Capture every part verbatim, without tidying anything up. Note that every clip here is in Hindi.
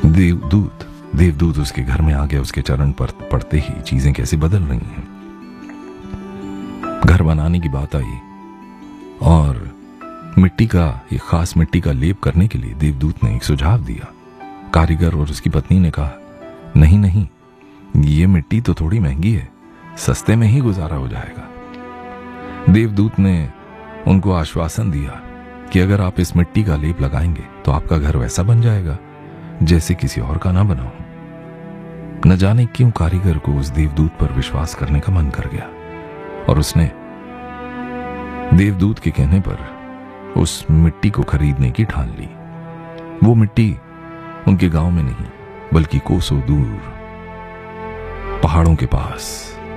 देवदूत देवदूत उसके घर में आ गया। उसके चरण पर पड़ते ही चीजें कैसे बदल रही हैं। घर बनाने की बात आई और मिट्टी का, एक खास मिट्टी का लेप करने के लिए देवदूत ने एक सुझाव दिया। कारीगर और उसकी पत्नी ने कहा, नहीं नहीं, ये मिट्टी तो थोड़ी महंगी है, सस्ते में ही गुजारा हो जाएगा। देवदूत ने उनको आश्वासन दिया कि अगर आप इस मिट्टी का लेप लगाएंगे तो आपका घर वैसा बन जाएगा जैसे किसी और का ना बना हो। न जाने क्यों कारीगर को उस देवदूत पर विश्वास करने का मन कर गया और उसने देवदूत के कहने पर उस मिट्टी को खरीदने की ठान ली। वो मिट्टी उनके गांव में नहीं बल्कि कोसों दूर पहाड़ों के पास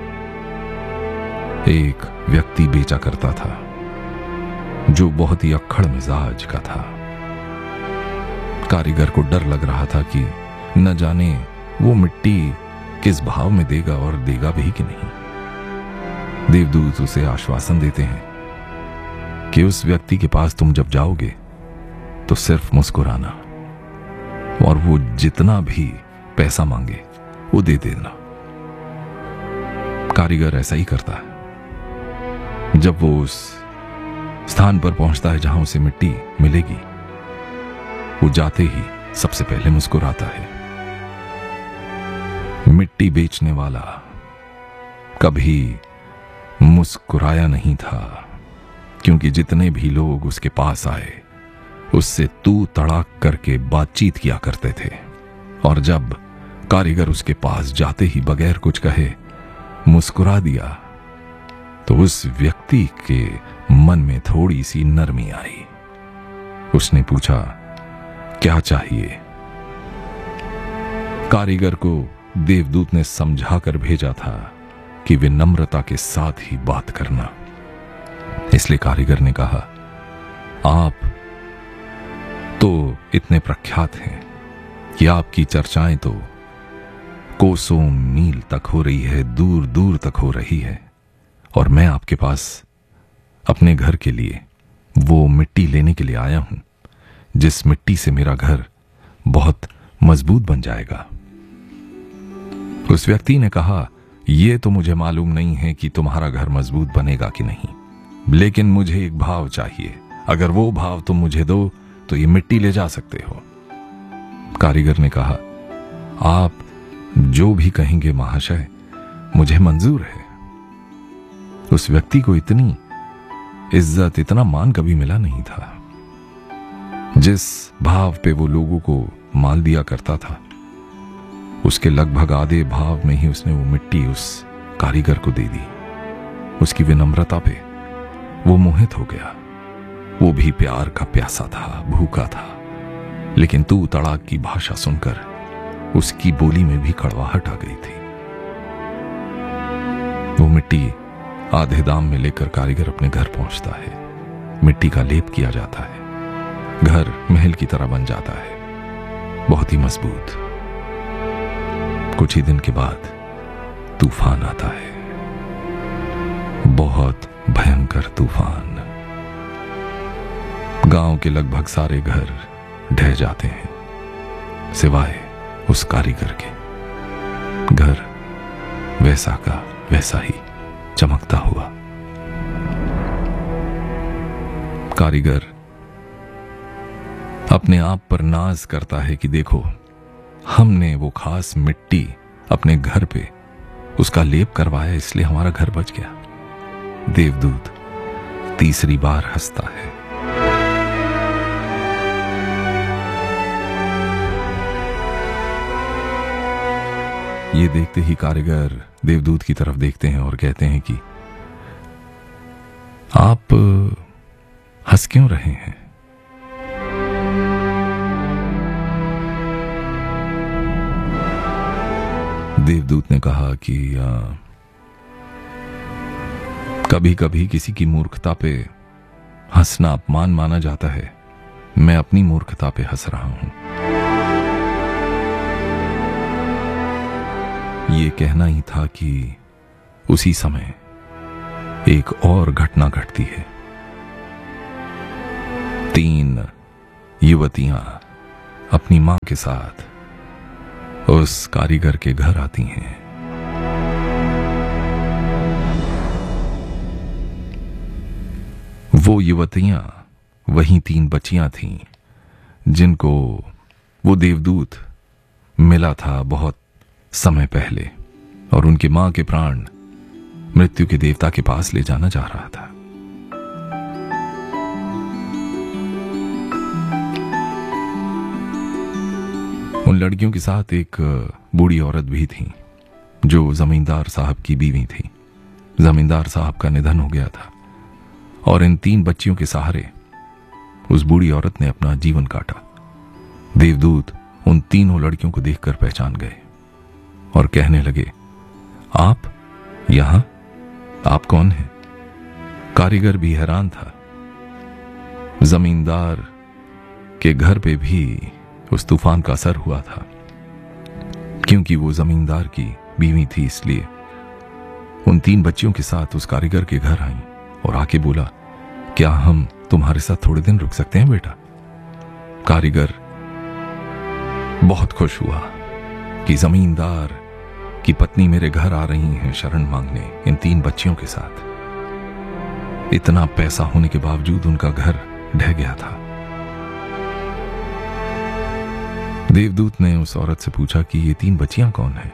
एक व्यक्ति बेचा करता था जो बहुत ही अक्खड़ मिजाज का था। कारीगर को डर लग रहा था कि न जाने वो मिट्टी किस भाव में देगा और देगा भी कि नहीं। देवदूत उसे आश्वासन देते हैं कि उस व्यक्ति के पास तुम जब जाओगे तो सिर्फ मुस्कुराना और वो जितना भी पैसा मांगे वो दे देना। कारीगर ऐसा ही करता है। जब वो उस स्थान पर पहुंचता है जहां उसे मिट्टी मिलेगी, वो जाते ही सबसे पहले मुस्कुराता है। मिट्टी बेचने वाला कभी मुस्कुराया नहीं था, क्योंकि जितने भी लोग उसके पास आए उससे तू तड़ाक करके बातचीत किया करते थे। और जब कारीगर उसके पास जाते ही बगैर कुछ कहे मुस्कुरा दिया तो उस व्यक्ति के मन में थोड़ी सी नरमी आई। उसने पूछा, क्या चाहिए? कारीगर को देवदूत ने समझा कर भेजा था कि विनम्रता के साथ ही बात करना। इसलिए कारीगर ने कहा, आप तो इतने प्रख्यात हैं कि आपकी चर्चाएं तो कोसों मील तक हो रही है, दूर दूर तक हो रही है, और मैं आपके पास अपने घर के लिए वो मिट्टी लेने के लिए आया हूं जिस मिट्टी से मेरा घर बहुत मजबूत बन जाएगा। उस व्यक्ति ने कहा, यह तो मुझे मालूम नहीं है कि तुम्हारा घर मजबूत बनेगा कि नहीं, लेकिन मुझे एक भाव चाहिए। अगर वो भाव तुम मुझे दो तो ये मिट्टी ले जा सकते हो। कारीगर ने कहा, आप जो भी कहेंगे महाशय, मुझे मंजूर है। उस व्यक्ति को इतनी इज्जत, इतना मान कभी मिला नहीं था। जिस भाव पे वो लोगों को माल दिया करता था, उसके लगभग आधे भाव में ही उसने वो मिट्टी उस कारीगर को दे दी। उसकी विनम्रता पे वो मोहित हो गया। वो भी प्यार का प्यासा था, भूखा था, लेकिन तू तड़ाक की भाषा सुनकर उसकी बोली में भी कड़वाहट आ गई थी। वो मिट्टी आधे दाम में लेकर कारीगर अपने घर पहुंचता है। मिट्टी का लेप किया जाता है। घर महल की तरह बन जाता है, बहुत ही मजबूत। कुछ ही दिन के बाद तूफान आता है, बहुत भयंकर तूफान। गांव के लगभग सारे घर ढह जाते हैं, सिवाय उस कारीगर के। घर वैसा का वैसा ही चमकता हुआ। कारीगर अपने आप पर नाज करता है कि देखो, हमने वो खास मिट्टी अपने घर पे उसका लेप करवाया, इसलिए हमारा घर बच गया। देवदूत तीसरी बार हंसता है। ये देखते ही कारीगर देवदूत की तरफ देखते हैं और कहते हैं कि आप हंस क्यों रहे हैं? देवदूत ने कहा कि कभी कभी किसी की मूर्खता पे हंसना अपमान माना जाता है। मैं अपनी मूर्खता पे हंस रहा हूं। ये कहना ही था कि उसी समय एक और घटना घटती है। तीन युवतियां अपनी मां के साथ उस कारीगर के घर आती हैं। वो युवतियां वही तीन बच्चियां थीं जिनको वो देवदूत मिला था बहुत समय पहले, और उनकी मां के प्राण मृत्यु के देवता के पास ले जाना जा रहा था। उन लड़कियों के साथ एक बूढ़ी औरत भी थी जो जमींदार साहब की बीवी थी। जमींदार साहब का निधन हो गया था और इन तीन बच्चियों के सहारे उस बूढ़ी औरत ने अपना जीवन काटा। देवदूत उन तीनों लड़कियों को देखकर पहचान गए और कहने लगे, आप यहां, आप कौन हैं? कारीगर भी हैरान था। जमींदार के घर पे भी उस तूफान का असर हुआ था, क्योंकि वो जमींदार की बीवी थी। इसलिए उन तीन बच्चियों के साथ उस कारीगर के घर आई और आके बोला, क्या हम तुम्हारे साथ थोड़े दिन रुक सकते हैं बेटा? कारीगर बहुत खुश हुआ कि जमींदार की पत्नी मेरे घर आ रही हैं शरण मांगने इन तीन बच्चियों के साथ। इतना पैसा होने के बावजूद उनका घर ढह गया था। देवदूत ने उस औरत से पूछा कि ये तीन बच्चियां कौन हैं?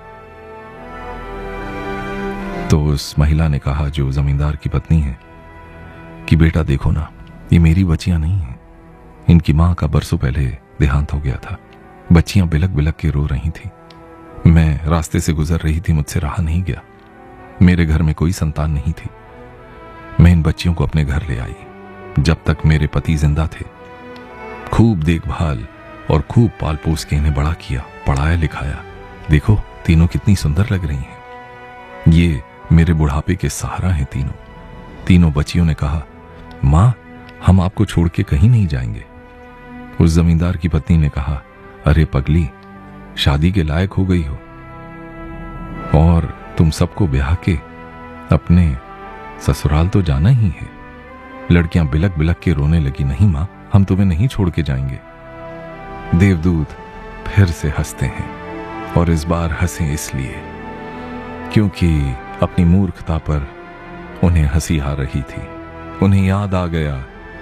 तो उस महिला ने कहा, जो जमींदार की पत्नी है, कि बेटा देखो ना, ये मेरी बच्चियां नहीं हैं। इनकी मां का बरसों पहले देहांत हो गया था। बच्चियां बिलक बिलक के रो रही थी। मैं रास्ते से गुजर रही थी, मुझसे रहा नहीं गया। मेरे घर में कोई संतान नहीं थी। मैं इन बच्चियों को अपने घर ले आई जब तक मेरे पति जिंदा थे। खूब देखभाल और खूब पाल पोस के इन्हें बड़ा किया, पढ़ाया लिखाया। देखो तीनों कितनी सुंदर लग रही हैं। ये मेरे बुढ़ापे के सहारा हैं तीनों। तीनों बच्चियों ने कहा, मां हम आपको छोड़ के कहीं नहीं जाएंगे। उस जमींदार की पत्नी ने कहा, अरे पगली, शादी के लायक हो गई हो और तुम सबको ब्याह के अपने ससुराल तो जाना ही है। लड़कियां बिलक बिलक के रोने लगी, नहीं मां, हम तुम्हें नहीं छोड़ के जाएंगे। देवदूत फिर से हंसते हैं और इस बार हंसे इसलिए क्योंकि अपनी मूर्खता पर उन्हें हंसी आ रही थी। उन्हें याद आ गया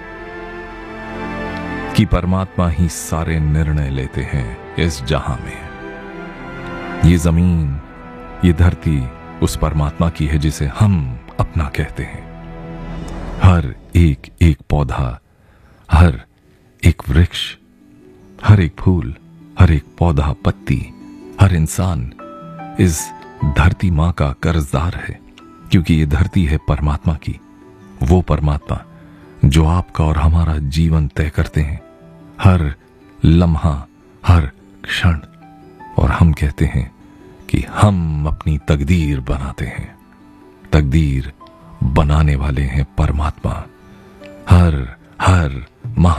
कि परमात्मा ही सारे निर्णय लेते हैं इस जहां में। ये जमीन, ये धरती उस परमात्मा की है जिसे हम अपना कहते हैं। हर एक एक पौधा, हर एक वृक्ष, हर एक फूल, हर एक पौधा, पत्ती, हर इंसान इस धरती मां का कर्जदार है, क्योंकि ये धरती है परमात्मा की। वो परमात्मा जो आपका और हमारा जीवन तय करते हैं, हर लम्हा, हर क्षण। और हम कहते हैं कि हम अपनी तकदीर बनाते हैं। तकदीर बनाने वाले हैं परमात्मा। हर हर महा